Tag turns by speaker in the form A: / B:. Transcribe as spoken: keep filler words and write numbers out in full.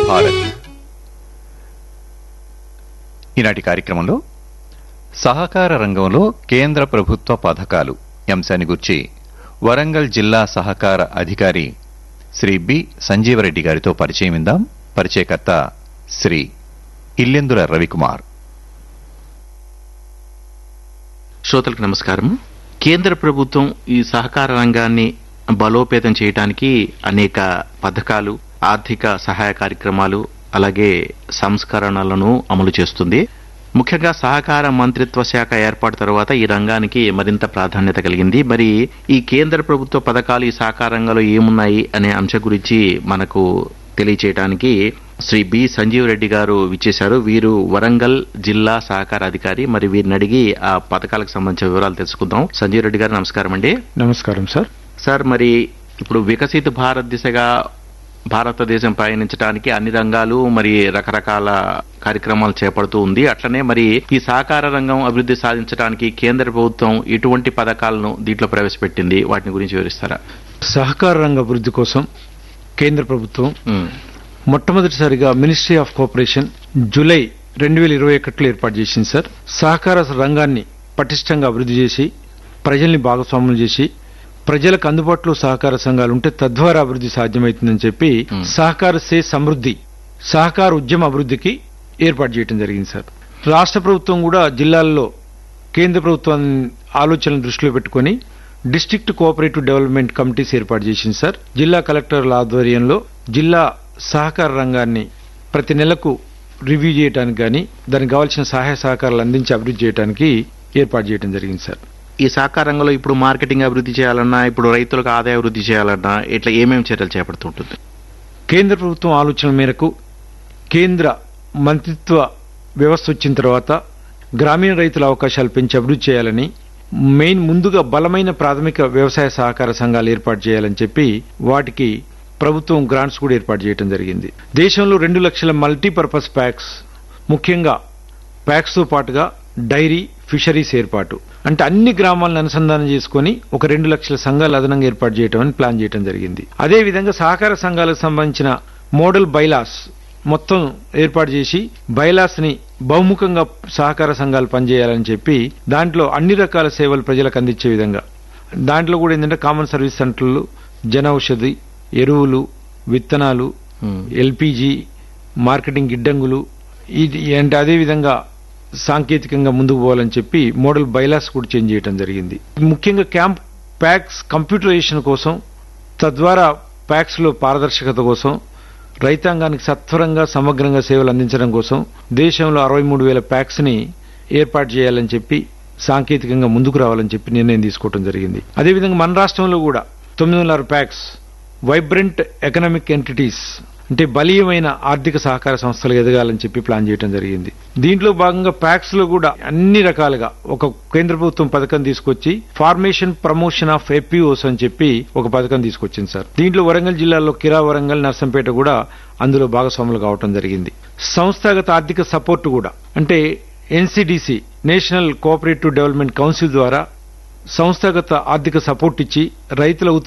A: భారత్. ఈనాటి కార్యక్రమంలో సహకార రంగంలో కేంద్ర ప్రభుత్వ పథకాలు అంశాన్ని గురించి వరంగల్ జిల్లా సహకార అధికారి శ్రీ బి సంజీవరెడ్డి గారితో పరిచయం విందాం. పరిచయకర్త శ్రీ ఇల్లెందుల రవికుమార్.
B: శ్రోతలకు నమస్కారం. కేంద్ర ప్రభుత్వం ఈ సహకార రంగాన్ని బలోపేతం చేయడానికి అనేక పథకాలు, ఆర్థిక సహాయ కార్యక్రమాలు, అలాగే సంస్కరణలను అమలు చేస్తుంది. ముఖ్యంగా సహకార మంత్రిత్వ శాఖ ఏర్పాటు తర్వాత ఈ రంగానికి మరింత ప్రాధాన్యత కలిగింది. మరి ఈ కేంద్ర ప్రభుత్వ పథకాలు ఈ సహకార రంగంలో ఏమున్నాయి అనే అంశం గురించి మనకు తెలియచేయడానికి శ్రీ బి సంజీవ్ రెడ్డి గారు విచ్చేశారు. వీరు వరంగల్ జిల్లా సహకార అధికారి. మరి వీరిని అడిగి ఆ పథకాలకు సంబంధించిన వివరాలు తెలుసుకుందాం. సంజీవ్ రెడ్డి గారు నమస్కారం అండి.
C: నమస్కారం సార్.
B: సార్, మరి ఇప్పుడు వికసిత భారత్ దిశగా భారతదేశం పయనించడానికి అన్ని రంగాలు మరి రకరకాల కార్యక్రమాలు చేపడుతూ ఉంది. అట్లనే మరి ఈ సహకార రంగం అభివృద్ధి సాధించడానికి కేంద్ర ప్రభుత్వం ఎటువంటి పథకాలను దీంట్లో ప్రవేశపెట్టింది, వాటిని గురించి వివరిస్తారా?
C: సహకార రంగ అభివృద్ధి కోసం కేంద్ర ప్రభుత్వం మొట్టమొదటిసారిగా మినిస్ట్రీ ఆఫ్ కోఆపరేషన్ జూలై రెండు వేల ఇరవై ఒకటిలో ఏర్పాటు చేసింది సార్. సహకార రంగాన్ని పటిష్టంగా అభివృద్ధి చేసి ప్రజల్ని భాగస్వాములు చేసి ప్రజలకు అందుబాటులో సహకార సంఘాలు ఉంటే తద్వారా అభివృద్ధి సాధ్యమవుతుందని చెప్పి సహకార సే సమృద్ధి సహకార ఉద్యమ అభివృద్ధికి ఏర్పాటు చేయడం జరిగింది సార్. రాష్ట్ర ప్రభుత్వం కూడా జిల్లాల్లో కేంద్ర ప్రభుత్వాన్ని ఆలోచనలు దృష్టిలో పెట్టుకుని డిస్ట్రిక్ట్ కోఆపరేటివ్ డెవలప్మెంట్ కమిటీస్ ఏర్పాటు చేసింది సార్. జిల్లా కలెక్టర్ల ఆధ్వర్యంలో జిల్లా సహకార రంగాన్ని ప్రతి నెలకు రివ్యూ చేయడానికి కానీ దానికి కావాల్సిన సహాయ సహకారాలు అందించి అభివృద్ధి చేయడానికి ఏర్పాటు చేయడం జరిగింది సార్.
B: ఈ సహకార రంగంలో ఇప్పుడు మార్కెటింగ్ అభివృద్ధి చేయాలన్నా, ఇప్పుడు రైతులకు ఆదాయ అభివృద్ధి చేయాలన్నా ఇట్లా ఏమేమి చర్యలు చేపడుతుంటుంది?
C: కేంద్ర ప్రభుత్వం ఆలోచన మేరకు కేంద్ర మంత్రిత్వ వ్యవస్థ వచ్చిన తర్వాత గ్రామీణ రైతుల అవకాశాలు పెంచి అభివృద్ధి చేయాలని, మెయిన్ ముందుగా బలమైన ప్రాథమిక వ్యవసాయ సహకార సంఘాలు ఏర్పాటు చేయాలని చెప్పి వాటికి ప్రభుత్వం గ్రాంట్స్ కూడా ఏర్పాటు చేయడం జరిగింది. దేశంలో రెండు లక్షల మల్టీపర్పస్ ప్యాక్స్, ముఖ్యంగా ప్యాక్స్ తో పాటుగా డైరీ, ఫిషరీస్ ఏర్పాటు, అంటే అన్ని గ్రామాలను అనుసంధానం చేసుకుని ఒక రెండు లక్షల సంఘాలు అదనంగా ఏర్పాటు చేయడం అని ప్లాన్ చేయడం జరిగింది. అదేవిధంగా సహకార సంఘాలకు సంబంధించిన మోడల్ బైలాస్ మొత్తం ఏర్పాటు చేసి బైలాస్ ని బహుముఖంగా సహకార సంఘాలు పనిచేయాలని చెప్పి దాంట్లో అన్ని రకాల సేవలు ప్రజలకు అందించే విధంగా, దాంట్లో కూడా ఏంటంటే కామన్ సర్వీస్ సెంటర్లు, జన ఔషధి, ఎరువులు, విత్తనాలు, ఎల్పీజీ, మార్కెటింగ్ గిడ్డంగులు, ఇది అంటే అదేవిధంగా సాంకేతికంగా ముందుకు పోవాలని చెప్పి మోడల్ బైలాస్ కూడా చేంజ్ చేయడం జరిగింది. ముఖ్యంగా క్యాంప్ ప్యాక్స్ కంప్యూటరైజేషన్ కోసం, తద్వారా ప్యాక్స్ లో పారదర్శకత కోసం, రైతాంగానికి సత్వరంగా సమగ్రంగా సేవలు అందించడం కోసం దేశంలో అరవై మూడు వేల ప్యాక్స్ ని ఏర్పాటు చేయాలని చెప్పి సాంకేతికంగా ముందుకు రావాలని చెప్పి నిర్ణయం తీసుకోవడం జరిగింది. అదేవిధంగా మన రాష్ట్రంలో కూడా తొమ్మిది వందల ప్యాక్స్ వైబ్రెంట్ ఎకనామిక్ ఎంటిటీస్ అంటే బలీయమైన ఆర్థిక సహకార సంస్థలు ఎదగాలని చెప్పి ప్లాన్ చేయడం జరిగింది. దీంట్లో భాగంగా ప్యాక్స్ లో కూడా అన్ని రకాలుగా ఒక కేంద్ర ప్రభుత్వం పథకం తీసుకొచ్చి ఫార్మేషన్ ప్రమోషన్ ఆఫ్ ఎపిఓస్ అని చెప్పి ఒక పథకం తీసుకొచ్చింది సార్. దీంట్లో వరంగల్ జిల్లాలో కిరా వరంగల్, నర్సంపేట కూడా అందులో భాగస్వాములు కావడం జరిగింది. సంస్థాగత ఆర్థిక సపోర్ట్ కూడా అంటే NCDC national cooperative development council ద్వారా సంస్థాగత ఆర్థిక సపోర్ట్ ఇచ్చి రైతుల